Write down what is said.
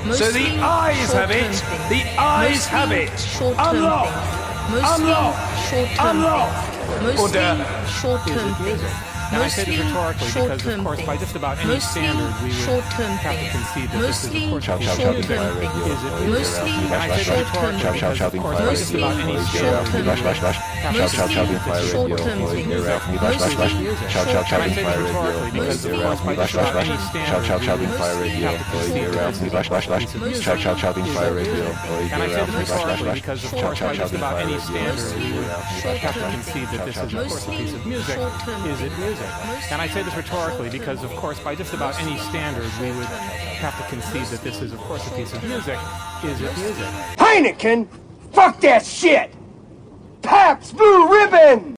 So the eyes have it. The eyes have it. Unlock. Unlock. Unlock. Mostly short-term things. And I say this rhetorically because, of course, by just about any standard, we would have to concede that this is, of course, a piece of music. Is it music? And I say this rhetorically because, of course, by just about any standard, we would have to concede that this is, of course, a piece of music. And I say this rhetorically because, of course, by just about any standard, we would have to concede that this is, of course, a piece of music. And I say this rhetorically because, of course, by just about any standard, we would have to concede that this is, of course, a piece of music. Is it music? And I say this rhetorically because, of course, by just about any standard, we would have to concede that this is, of course, a piece of music. Is it music? Heineken? Fuck that shit! Pabst Blue Ribbon!